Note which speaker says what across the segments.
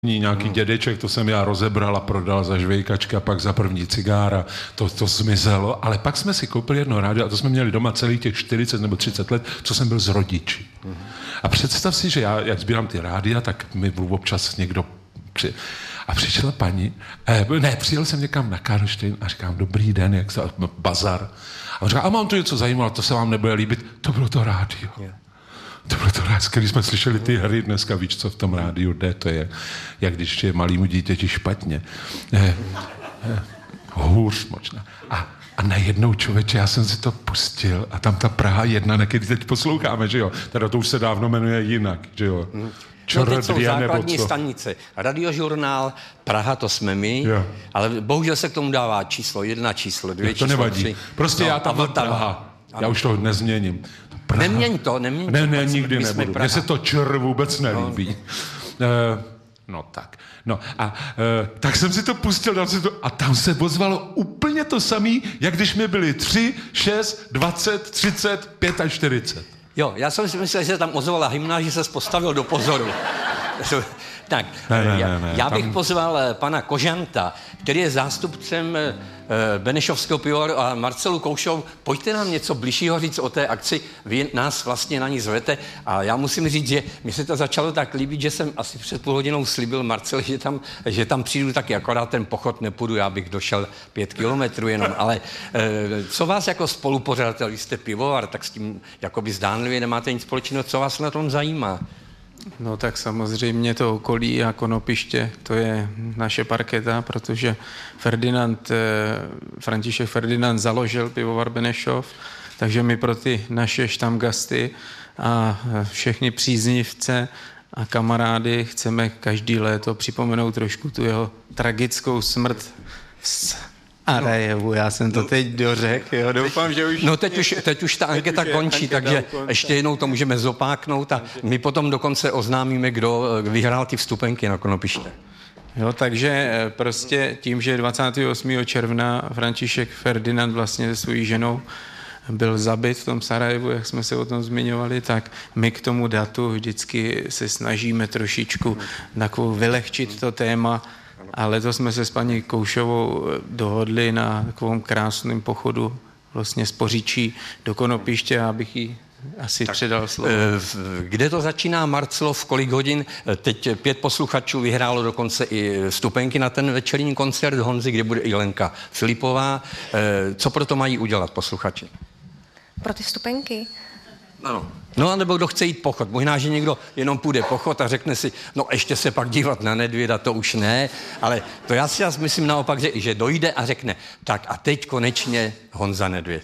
Speaker 1: nějaký dědeček, to jsem já rozebral a prodal za žvejkačky a pak za první cigára, to zmizelo, ale pak jsme si koupili jedno rádio a to jsme měli doma celých těch 40 nebo 30 let, co jsem byl s rodiči. A představ si, že já, jak sbírám ty rádia, tak mi občas někdo a přišla paní, přijel jsem někam na Karlštejn a říkám, dobrý den, jak se, bazar. A on říká, a mám tu něco zajímavého, to se vám nebude líbit. To bylo to rádio. To bylo to rádio, když jsme slyšeli ty hry, dneska víš, co v tom rádiu jde, to je, jak když je malýmu dítěti špatně. Hůř možná. A najednou, člověče, já jsem si to pustil a tam ta Praha 1, na který teď posloucháme, že jo? Teda to už se dávno jmenuje jinak, že jo?
Speaker 2: No teď jsou základní stanice. Radiožurnál, Praha, to jsme my, jo. Ale bohužel se k tomu dává číslo 1, číslo 2, číslo 3.
Speaker 1: To nevadí. Prostě já tam Praha. Já už to nezměním. Praha.
Speaker 2: Neměň to.
Speaker 1: Ne, nikdy nebudu. Mně se to čr vůbec nelíbí. No tak. No a tak jsem si to pustil, a tam se ozvalo úplně to samý, jak když mi byli 3, 6, 20, 30, 45.
Speaker 2: Jo, já jsem si myslel, že se tam ozvala hymna, že se postavil do pozoru. Tak, já bych pozval pana Kožanta, který je zástupcem Benešovského pivovaru a Marcelu Koušovou. Pojďte nám něco bližšího říct o té akci, vy nás vlastně na ní zvete a já musím říct, že mi se to začalo tak líbit, že jsem asi před půl hodinou slíbil Marcel, že tam přijdu taky, akorát ten pochod nepůjdu, já bych došel 5 kilometrů jenom, ale co vás jako spolupořadatel, vy jste pivovar, tak s tím jakoby zdánlivě nemáte nic společného, co vás na tom zajímá?
Speaker 3: No tak samozřejmě to okolí a Konopiště, to je naše parketa, protože František Ferdinand založil pivovar Benešov, takže my pro ty naše štamgasty a všechny příznivce a kamarády chceme každý léto připomenout trošku tu jeho tragickou smrt Sarajevu, já jsem to teď dořekl, jo, doufám, že už...
Speaker 2: No teď už ta anketa končí, takže ještě jednou to můžeme zopáknout a my potom dokonce oznámíme, kdo vyhrál ty vstupenky na Konopiště.
Speaker 3: Jo, takže prostě tím, že 28. června František Ferdinand vlastně se svojí ženou byl zabit v tom Sarajevu, jak jsme se o tom zmiňovali, tak my k tomu datu vždycky se snažíme trošičku takovou vylehčit to téma. A letos jsme se s paní Koušovou dohodli na takovém krásném pochodu vlastně z Poříčí do Konopiště, abych jí asi předal slovo.
Speaker 2: Kde to začíná, Marcelo, v kolik hodin? Teď 5 posluchačů vyhrálo dokonce i vstupenky na ten večerní koncert Honzy, kde bude i Lenka Filipová. Co pro to mají udělat posluchači?
Speaker 4: Pro ty vstupenky?
Speaker 2: Ano. No a nebo kdo chce jít pochod. Možná, že někdo jenom půjde pochod a řekne si, no ještě se pak dívat na Nedvěda, to už ne, ale to já si myslím naopak, že dojde a řekne, tak a teď konečně Honza Nedvěd.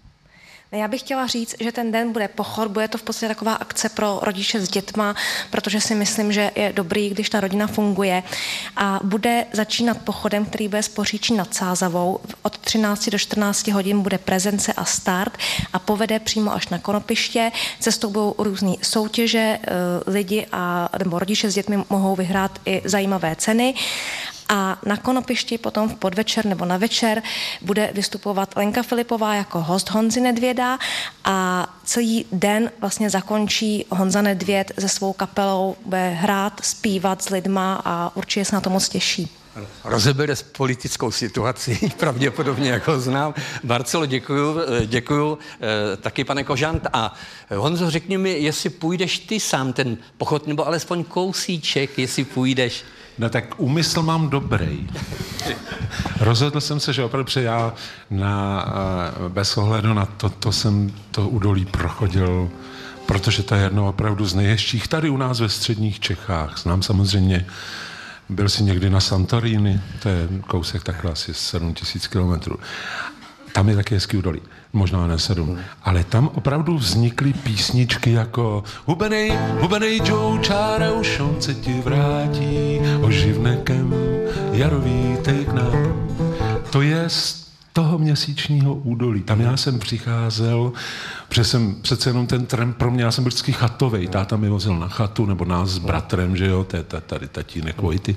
Speaker 4: Já bych chtěla říct, že ten den bude pochod, bude to v podstatě taková akce pro rodiče s dětma, protože si myslím, že je dobrý, když ta rodina funguje. A bude začínat pochodem, který bude z Poříčí nad Sázavou. Od 13 do 14 hodin bude prezence a start a povede přímo až na Konopiště. Cestou budou různé soutěže, lidi nebo rodiče s dětmi mohou vyhrát i zajímavé ceny. A na Konopišti potom v podvečer nebo na večer bude vystupovat Lenka Filipová jako host Honzy Nedvěda a celý den vlastně zakončí Honza Nedvěd se svou kapelou, bude hrát, zpívat s lidma a určitě se na to moc těší.
Speaker 2: Rozebere politickou situaci, pravděpodobně, jako znám. Marcelo, děkuju, taky pane Kožant. A Honzo, řekni mi, jestli půjdeš ty sám ten pochod, nebo alespoň kousíček, jestli půjdeš.
Speaker 1: No tak úmysl mám dobrý. Rozhodl jsem se, že opravdu, já bez ohledu na to jsem to údolí prochodil, protože to je jedno opravdu z nejhezčích tady u nás ve středních Čechách. Znám samozřejmě, byl jsi někdy na Santorini, to je kousek takhle asi 7000 kilometrů. Tam je taky hezký údolí. Možná ne 7. Ale tam opravdu vznikly písničky jako Hubenej Joe, čára už on se ti vrátí, oživnekem jarový nám. To je z toho Měsíčního údolí. Tam já jsem přicházel, protože jsem přece jenom ten tramp pro mě, já jsem byl vždycky chatovej. Táta mi vozil na chatu, nebo nás s bratrem, že jo, tady tatínek Vojty.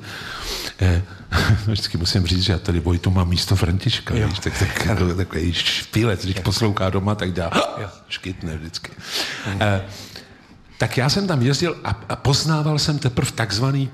Speaker 1: Vždycky musím říct, že já tady Vojtu mám místo Františka, víš, takový špílec, když poslouchá doma, tak dělá škytne vždycky. Tak já jsem tam jezdil a poznával jsem teprve takzvaný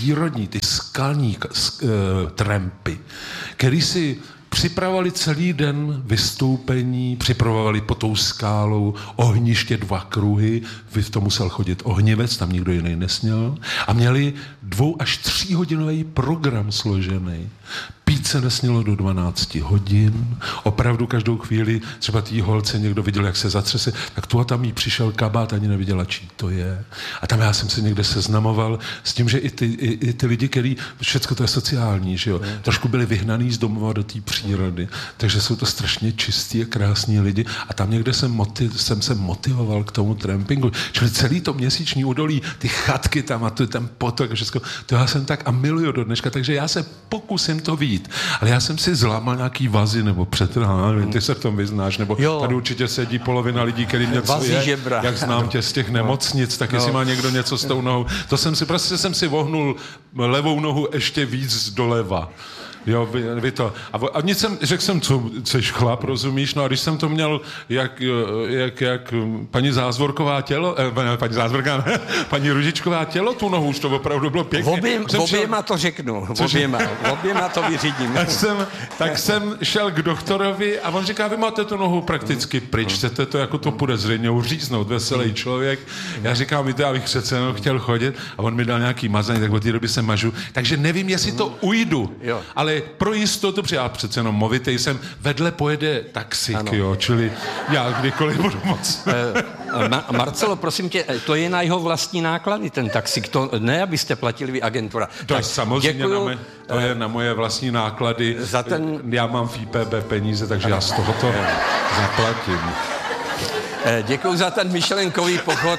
Speaker 1: přírodní, ty skalní trampy, který si připravovali celý den vystoupení, připravovali pod tou skálou ohniště 2 kruhy, to musel chodit ohnivec, tam nikdo jiný nesměl, a měli 2 až 3 hodinový program složený. Pít se nesmělo do 12 hodin, opravdu každou chvíli, třeba tý holce někdo viděl, jak se zatřese, tak tu a tam jí přišel kabát, ani neviděla, čí to je. A tam já jsem se někde seznamoval s tím, že i ty lidi, který, všecko to je sociální, že jo, trošku byli vyhnaný z domova do té přírody, takže jsou to strašně čistí a krásní lidi a tam někde jsem se motivoval k tomu trampingu. Čili celý to měsíční údolí, ty chatky tam a ten potok a všechno, to já jsem tak a miluju do dneška, takže já se pokusím to vidět. Ale já jsem si zlámal nějaký vazy, nebo přetrhal, ty se v tom vyznáš, nebo tady určitě sedí polovina lidí, kterým něco
Speaker 2: vazy
Speaker 1: je,
Speaker 2: žebra.
Speaker 1: Jak znám tě z těch nemocnic, tak jestli má někdo něco s tou nohou. To jsem si vohnul levou nohu ještě víc doleva. Jo, vy to. A nic řekl jsem, co jsi chlap, rozumíš? No a když jsem to měl, jak paní Zázvorková tělo, paní Ružičková tělo, tu nohu, už to opravdu bylo pěkně.
Speaker 2: Oběma to řeknu, oběma to vyřídím.
Speaker 1: Tak jsem šel k doktorovi a on říká, vy máte tu nohu prakticky pryč, chcete to jako to půjde zřejmě uříznout, veselý člověk. Já říkám, víte, já bych přece jenom chtěl chodit a on mi dal nějaký mazání, tak od té doby se mažu. Takže nevím, jestli to ujdu, ale pro jistotu, protože já přece jenom movitej jsem, vedle pojede taxík, jo, čili já kdykoliv budu moc.
Speaker 2: Marcelo, prosím tě, to je na jeho vlastní náklady, ten taxík, to ne, abyste platili vy agentura.
Speaker 1: To je samozřejmě to je na moje vlastní náklady. Já mám v IPB peníze, takže já z tohoto zaplatím.
Speaker 2: Děkuju za ten myšlenkový pochod.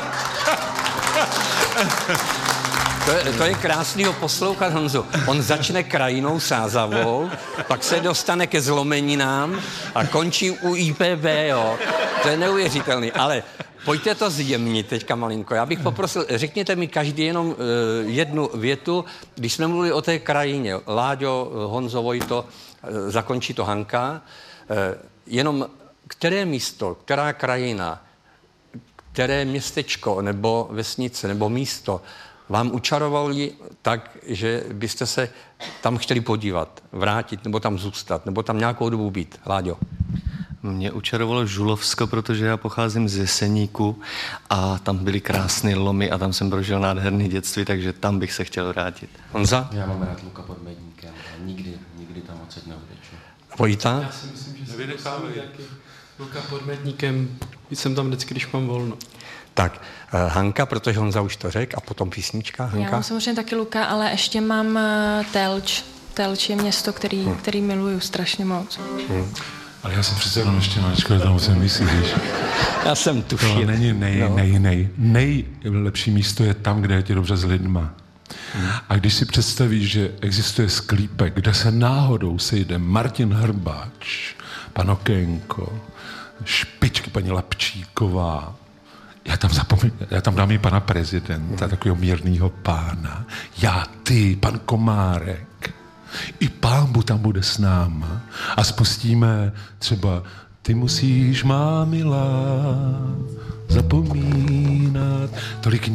Speaker 2: To je krásný ho poslouchat, Honzo. On začne krajinou Sázavou, pak se dostane ke zlomeninám a končí u IPB, jo. To je neuvěřitelný, ale pojďte to zjemnit teďka malinko. Já bych poprosil, řekněte mi každý jenom jednu větu, když jsme mluvili o té krajině. Láďo, Honzo, Vojto, zakončí to Hanka. Jenom které místo, která krajina, které městečko nebo vesnice nebo místo vám učarovali tak, že byste se tam chtěli podívat, vrátit, nebo tam zůstat, nebo tam nějakou dobu být? Láďo.
Speaker 5: Mě učarovalo Žulovsko, protože já pocházím z Jeseníku a tam byly krásné lomy a tam jsem prožil nádherné dětství, takže tam bych se chtěl vrátit.
Speaker 2: Honza?
Speaker 6: Já mám rád Luka pod Medníkem a nikdy tam odsaď neodeču.
Speaker 2: Vojta?
Speaker 3: Já si myslím, že Luka pod Medníkem, jsem tam vždycky, když mám volno.
Speaker 2: Tak, Hanka, protože Honza už to řekl, a potom písnička. Hanka?
Speaker 7: Já mám samozřejmě taky Luka, ale ještě mám Telč. Telč je město, který miluju strašně moc.
Speaker 1: Ale já jsem přece jenom ještě maličko, tam musím myslit, víš.
Speaker 2: Já jsem tušil.
Speaker 1: To není nejlepší místo je tam, kde je ti dobře s lidma. A když si představíš, že existuje sklípek, kde se náhodou sejde Martin Hrbáč, pan Okénko, špičky paní Lapčíková, já tam dám i pana prezidenta, takového mírnýho pána, já, ty, pan Komárek, i Pánbu tam bude s náma a spustíme třeba Ty musíš, má milá, zapomínat. Tolik